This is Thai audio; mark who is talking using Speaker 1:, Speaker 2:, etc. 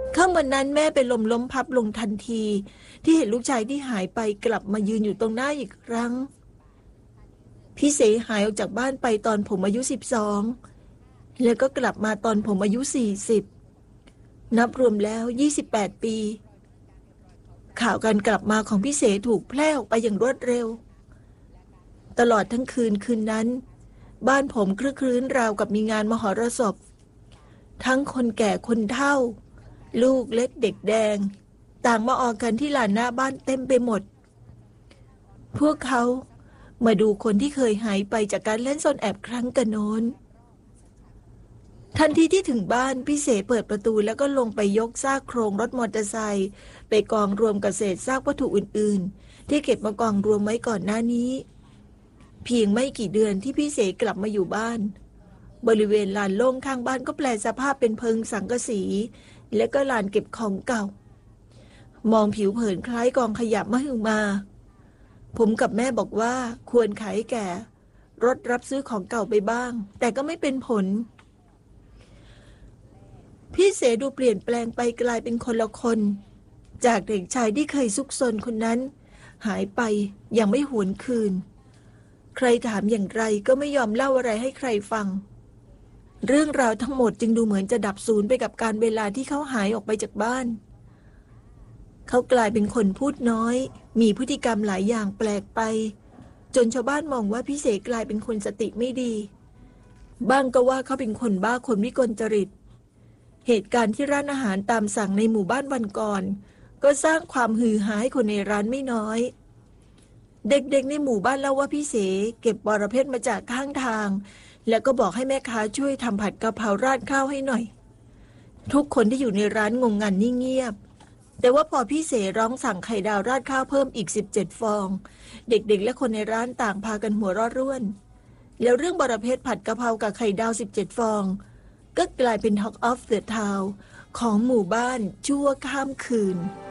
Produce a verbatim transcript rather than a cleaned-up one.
Speaker 1: ค่ำวันนั้นแม่เป็นลมล้มพับลงทันทีที่เห็นลูกชายที่หายไปกลับมายืนอยู่ตรงหน้าอีกครั้งพี่เสหายออกจากบ้านไปตอนผมอายุสิบสองแล้วก็กลับมาตอนผมอายุสี่สิบนับรวมแล้วยี่สิบแปดปีข่าวการกลับมาของพี่เสถูกแพร่ออกไปอย่างรวดเร็วตลอดทั้งคืนคืนนั้นบ้านผมครึกครื้นราวกับมีงานมหรสพทั้งคนแก่คนเฒ่าลูกเล็กเด็กแดงต่างมาออกกันที่ลานหน้าบ้านเต็มไปหมดพวกเขามาดูคนที่เคยหายไปจากการเล่นซ่อนแอบครั้งกันโน้นทันทีที่ถึงบ้านพี่เสเปิดประตูแล้วก็ลงไปยกซากโครงรถมอเตอร์ไซค์ไปกองรวมกับเศษซากวัตถุอื่นๆที่เก็บมากองรวมไว้ก่อนหน้านี้เพียงไม่กี่เดือนที่พี่เสกลับมาอยู่บ้านบริเวณลานโล่งข้างบ้านก็แปลสภาพเป็นเพิงสังกะสีและก็ลานเก็บของเก่ามองผิวเผินคล้ายกองขยะมหึมาผมกับแม่บอกว่าควรขายแก่รถรับซื้อของเก่าไปบ้างแต่ก็ไม่เป็นผลพี่เสดูเปลี่ยนแปลงไปกลายเป็นคนละคนจากเด็กชายที่เคยซุกซนคนนั้นหายไปยังไม่หวนคืนใครถามอย่างไรก็ไม่ยอมเล่าอะไรให้ใครฟังเรื่องราวทั้งหมดจึงดูเหมือนจะดับสูญไปกับการเวลาที่เขาหายออกไปจากบ้านเขากลายเป็นคนพูดน้อยมีพฤติกรรมหลายอย่างแปลกไปจนชาวบ้านมองว่าพี่เสกลายเป็นคนสติไม่ดีบ้างก็ว่าเขาเป็นคนบ้าคนวิกลจริตเหตุการณ์ที่ร้านอาหารตามสั่งในหมู่บ้านวันก่อนก็สร้างความฮือฮาให้คนในร้านไม่น้อยเด็กๆในหมู่บ้านเล่าว่าพี่เสเก็บบอระเพ็ดมาจากข้างทางแล้วก็บอกให้แม่ค้าช่วยทำผัดกะเพราราดข้าวให้หน่อยทุกคนที่อยู่ในร้านงงงันนิ่งเงียบแต่ว่าพอพี่เสร้องสั่งไข่ดาวราดข้าวเพิ่มอีกสิบเจ็ดฟองเด็กๆและคนในร้านต่างพากันหัวเราะร่วนแล้วเรื่องบอระเพ็ดผัดกะเพรากับไข่ดาวสิบเจ็ดฟองก็กลายเป็น Talk of the Town ของหมู่บ้านชั่วข้ามคืน